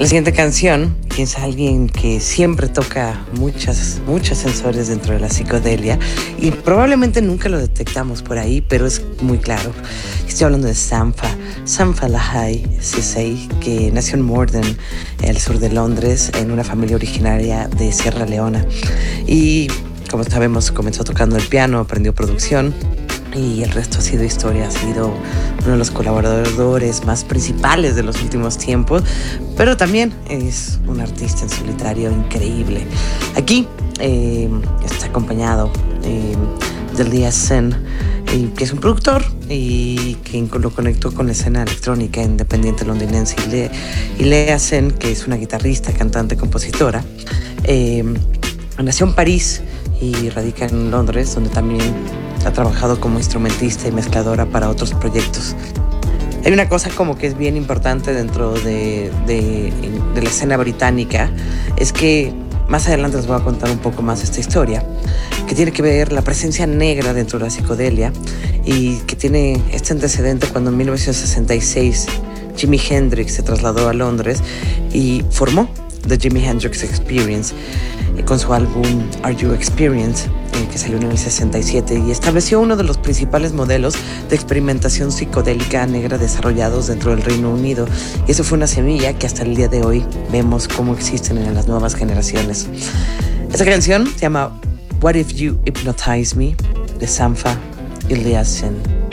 La siguiente canción es alguien que siempre toca muchas sensores dentro de la psicodelia y probablemente nunca lo detectamos por ahí, pero es muy claro. Estoy hablando de Sampha Lahai Sisay, que nació en Morden, al sur de Londres, en una familia originaria de Sierra Leona. Y como sabemos, comenzó tocando el piano, aprendió producción. Y el resto ha sido historia, ha sido uno de los colaboradores más principales de los últimos tiempos, pero también es un artista en solitario increíble. Aquí está acompañado de Lea Sen, que es un productor y que lo conectó con la escena electrónica independiente londinense. Y Lea Sen, que es una guitarrista, cantante, compositora, nació en París y radica en Londres, donde también ha trabajado como instrumentista y mezcladora para otros proyectos. Hay una cosa como que es bien importante dentro de la escena británica, es que más adelante les voy a contar un poco más esta historia, que tiene que ver la presencia negra dentro de la psicodelia y que tiene este antecedente cuando en 1966 Jimi Hendrix se trasladó a Londres y formó The Jimi Hendrix Experience con su álbum Are You Experience, que salió en el 67 y estableció uno de los principales modelos de experimentación psicodélica negra desarrollados dentro del Reino Unido. Y eso fue una semilla que hasta el día de hoy vemos cómo existen en las nuevas generaciones. Esta canción se llama What If You Hypnotize Me, de Sampha y Lea Sen.